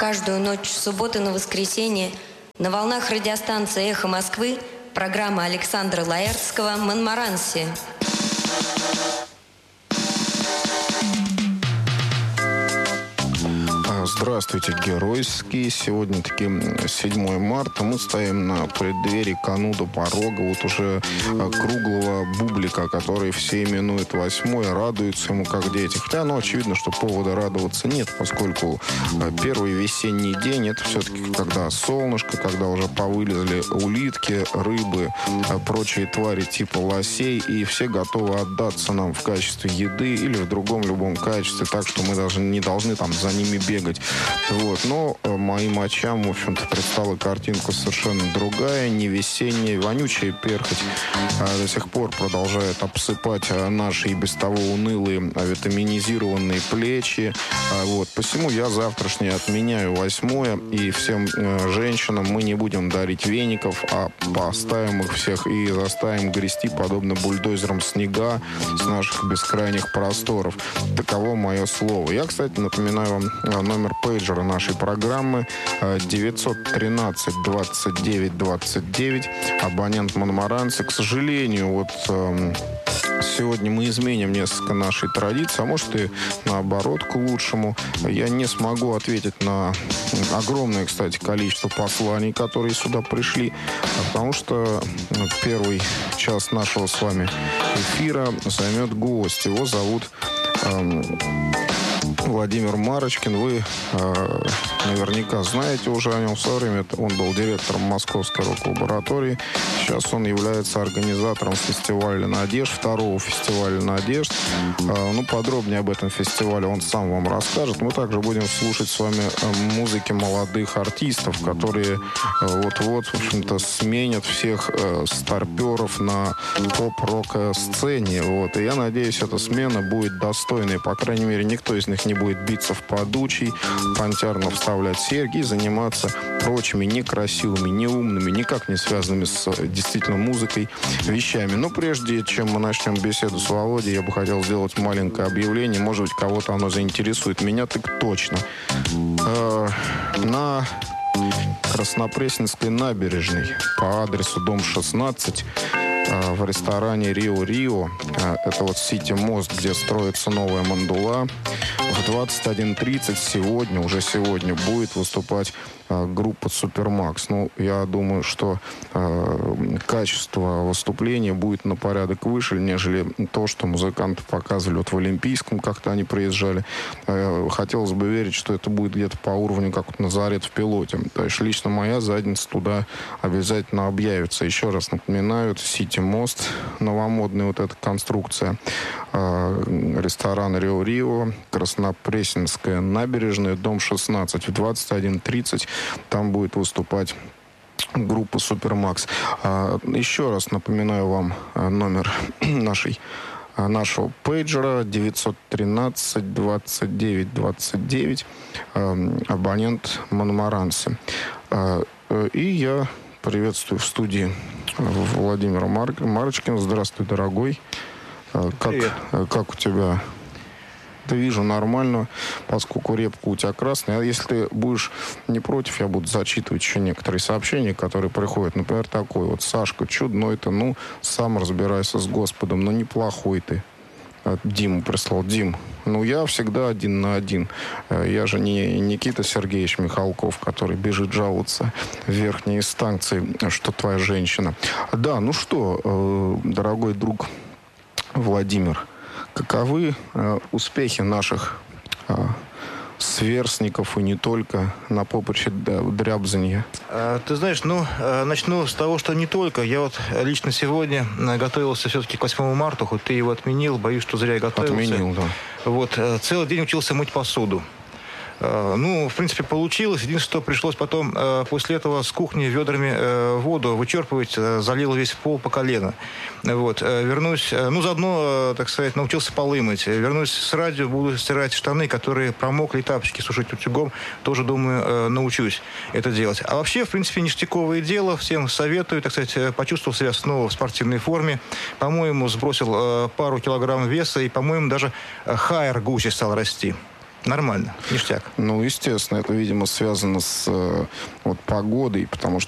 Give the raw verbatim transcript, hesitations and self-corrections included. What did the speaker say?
каждую ночь с субботы на воскресенье на волнах радиостанции «Эхо Москвы» программа Александра Лаэртского «Монмаранси». Здравствуйте, геройские. Сегодня таки седьмое марта. Мы стоим на преддверии кануда порога вот уже круглого бублика, который все именуют восьмой, радуются ему как дети. Хотя, ну, очевидно, что повода радоваться нет, поскольку первый весенний день — это все-таки когда солнышко, когда уже повылезли улитки, рыбы, прочие твари типа лосей, и все готовы отдаться нам в качестве еды или в другом любом качестве, так что мы даже не должны там за ними бегать. Вот. Но моим очам, в общем-то, предстала картинка совершенно другая, не весенняя, вонючая перхоть а, до сих пор продолжает обсыпать а, наши и без того унылые а, витаминизированные плечи. А, вот. Посему я завтрашнее отменяю восьмое, и всем а, женщинам мы не будем дарить веников, а поставим их всех и заставим грести, подобно бульдозерам, снега с наших бескрайних просторов. Таково мое слово. Я, кстати, напоминаю вам а, номер пейджера нашей программы девятьсот тринадцать двадцать девять двадцать девять, абонент Монмаранси. К сожалению, вот э, сегодня мы изменим несколько нашей традиции, а может и наоборот к лучшему. Я не смогу ответить на огромное, кстати, количество посланий, которые сюда пришли, потому что первый час нашего с вами эфира займет гость. Его зовут э, Владимир Марочкин. Вы э, наверняка знаете уже о нем. В свое время он был директором Московской рок-лаборатории. Сейчас он является организатором фестиваля «Надежд», второго фестиваля «Надежд». Э, ну, подробнее об этом фестивале он сам вам расскажет. Мы также будем слушать с вами музыки молодых артистов, которые э, вот-вот, в общем-то, сменят всех э, старперов на поп-рок-сцене. Вот. И я надеюсь, эта смена будет достойной. По крайней мере, никто из них не будет биться в подучий, понтярно вставлять серьги и заниматься прочими некрасивыми, неумными, никак не связанными с действительно музыкой вещами. Но прежде чем мы начнем беседу с Володей, я бы хотел сделать маленькое объявление. Может быть, кого-то оно заинтересует. Меня так точно. Э, на Краснопресненской набережной по адресу дом шестнадцать в ресторане Рио-Рио, это вот Сити-мост, где строится новая мандула, в двадцать один тридцать сегодня, уже сегодня будет выступать группа «Супермакс». Ну, я думаю, что э, качество выступления будет на порядок выше, нежели то, что музыканты показывали вот в Олимпийском, как-то они приезжали. Э, хотелось бы верить, что это будет где-то по уровню, как вот «Назарет» в «Пилоте». То есть лично моя задница туда обязательно объявится. Еще раз напоминаю, Сити-мост, новомодная вот эта конструкция, э, ресторан Рио-Рио, Краснопресненская набережная, дом шестнадцать, в двадцать один тридцать. Там будет выступать группа «Супермакс». Еще раз напоминаю вам номер нашей, нашего пейджера девятьсот тринадцать двадцать девять двадцать девять, абонент Монмаранси. И я приветствую в студии Владимира Мар... Марочкина. Здравствуй, дорогой. Как, как у тебя? Да вижу, нормально, поскольку репка у тебя красная. А если ты будешь не против, я буду зачитывать еще некоторые сообщения, которые приходят. Например, такой вот: Сашка, чудной ты, ну, сам разбирайся с Господом, но неплохой ты. Диму прислал. Дим, ну, я всегда один на один. Я же не Никита Сергеевич Михалков, который бежит жаловаться в верхние инстанции, что твоя женщина. Да, ну что, дорогой друг Владимир, каковы э, успехи наших э, сверстников и не только на поприще дрябзанья? Ты знаешь, ну, начну с того, что не только. Я вот лично сегодня готовился все-таки к восьмому марта, хоть ты его отменил, боюсь, что зря я готовился. Отменил, да. Вот, целый день учился мыть посуду. Ну, в принципе, получилось. Единственное, что пришлось потом после этого с кухни ведрами воду вычерпывать, залил весь пол по колено. Вот. Вернусь, ну, заодно, так сказать, научился полы мыть. Вернусь с радио, буду стирать штаны, которые промокли, тапочки сушить утюгом. Тоже, думаю, научусь это делать. А вообще, в принципе, ништяковое дело. Всем советую, так сказать, почувствовал себя снова в спортивной форме. По-моему, сбросил пару килограмм веса и, по-моему, даже хайр гуще стал расти. Нормально, ништяк. Ну, естественно, это, видимо, связано с вот, погодой, потому что